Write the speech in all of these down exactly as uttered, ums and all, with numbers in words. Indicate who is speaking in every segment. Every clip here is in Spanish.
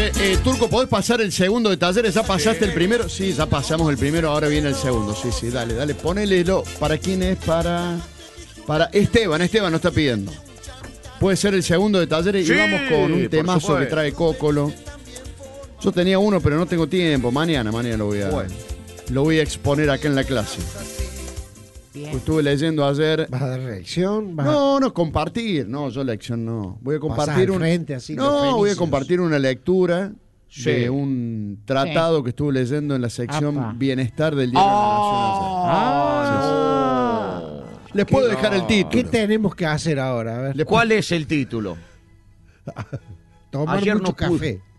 Speaker 1: Che, eh, Turco, ¿podés pasar el segundo de Talleres? ¿Ya pasaste el primero? Sí, ya pasamos el primero, ahora viene el segundo. Sí, sí, dale, dale, ponélelo. ¿Para quién es? Para... Para Esteban, Esteban nos está pidiendo. Puede ser el segundo de Talleres
Speaker 2: Sí,
Speaker 1: y vamos con un temazo
Speaker 2: supuesto.
Speaker 1: que trae Cócolo. Yo tenía uno, pero no tengo tiempo. Mañana, mañana lo voy a,
Speaker 2: Bueno.
Speaker 1: lo voy a exponer acá en la clase.
Speaker 3: Bien.
Speaker 1: Pues estuve leyendo ayer.
Speaker 4: ¿Vas a dar reacción? ¿Vas
Speaker 1: No, no, compartir. No, yo lección no. Voy a
Speaker 4: Pasás
Speaker 1: compartir
Speaker 4: al
Speaker 1: un.
Speaker 4: frente, así, los
Speaker 1: no, voy a
Speaker 4: fenicios.
Speaker 1: compartir una lectura
Speaker 2: Sí.
Speaker 1: de un tratado que estuve leyendo en la sección
Speaker 3: Apa.
Speaker 1: Bienestar del Diario de la Nación.
Speaker 2: Ah, no.
Speaker 1: Les puedo dejar el
Speaker 4: a- ¿Qué
Speaker 1: título.
Speaker 4: tenemos que hacer ahora? A ver,
Speaker 1: Les-
Speaker 2: ¿Cuál es el título?
Speaker 4: tomar
Speaker 2: ayer
Speaker 4: mucho
Speaker 2: no pude.
Speaker 4: café.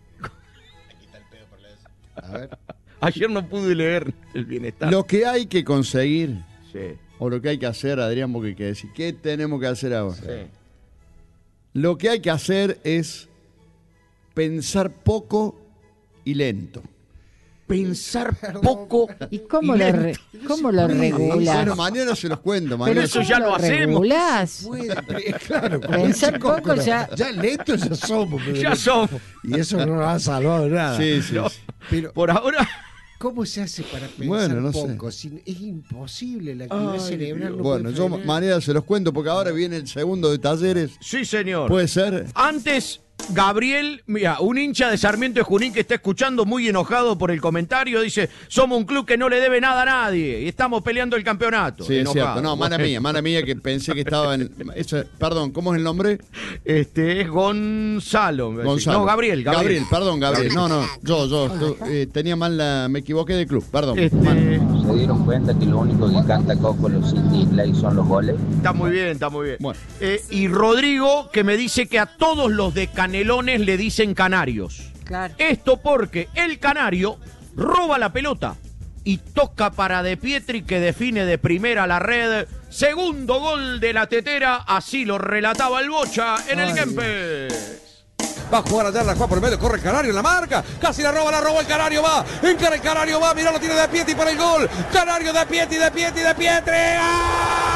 Speaker 4: A ver.
Speaker 2: Ayer no pude leer el bienestar.
Speaker 1: Lo que hay que conseguir,
Speaker 2: Sí,
Speaker 1: o lo que hay que hacer, Adrián, porque hay que decir, ¿qué tenemos que hacer ahora?
Speaker 2: sí.
Speaker 1: Lo que hay que hacer es pensar poco y lento.
Speaker 2: Pensar poco.
Speaker 3: ¿Y cómo
Speaker 2: y
Speaker 3: lo,
Speaker 2: lento.
Speaker 3: re- cómo lo regulás?
Speaker 1: Bueno, mañana se los cuento.
Speaker 3: Pero
Speaker 1: Mañana
Speaker 2: eso
Speaker 3: ¿cómo
Speaker 2: ya lo hacemos.
Speaker 3: regulás?
Speaker 4: Puede, claro, como
Speaker 3: Pensar
Speaker 4: dice
Speaker 3: poco
Speaker 4: Cócolo,
Speaker 3: ya-
Speaker 4: Ya lento ya somos. pero-
Speaker 2: Ya somos.
Speaker 4: Y eso no nos ha salvado nada.
Speaker 1: Sí, sí,
Speaker 2: No.
Speaker 1: sí.
Speaker 4: Pero,
Speaker 2: Por ahora.
Speaker 4: ¿cómo se hace para pensar
Speaker 1: Bueno, no sé.
Speaker 4: poco? Si es imposible, la actividad cerebral no
Speaker 1: Bueno,
Speaker 4: puede
Speaker 1: yo
Speaker 4: frenar.
Speaker 1: mañana se los cuento porque ahora viene el segundo de Talleres.
Speaker 2: Sí, señor.
Speaker 1: ¿Puede ser?
Speaker 2: Antes, Gabriel, mira, un hincha de Sarmiento de Junín que está escuchando muy enojado por el comentario, dice, somos un club que no le debe nada a nadie y estamos peleando el campeonato.
Speaker 1: Sí, es
Speaker 2: Enojado.
Speaker 1: cierto. No, mala mía, mala mía que pensé que estaba en... eso- perdón, ¿cómo es el nombre?
Speaker 2: Este es Gonzalo. me parece.
Speaker 1: Gonzalo.
Speaker 2: No, Gabriel, Gabriel.
Speaker 1: Gabriel, perdón, Gabriel. No, no, yo, yo. tú, eh, tenía mal la... Me equivoqué de club, perdón.
Speaker 2: Este,
Speaker 5: ¿Se dieron cuenta que lo único que canta Cócolo sin display son los goles?
Speaker 2: está muy bien, está muy bien.
Speaker 1: Bueno.
Speaker 2: Eh, y Rodrigo, que me dice que a todos los de Canelones le dicen canarios.
Speaker 3: Claro.
Speaker 2: Esto porque el canario roba la pelota y toca para De Pietri, que define de primera la red. Segundo gol de la tetera, así lo relataba el Bocha en el Kempes.
Speaker 6: Va a jugar allá, la juega por el medio, corre el Canario en la marca, casi la roba, la roba el Canario, va, encara el Canario, va, mirá, lo tiene De Pietri para el gol, Canario, De Pietri, De Pietri, De Pietri, ¡ah!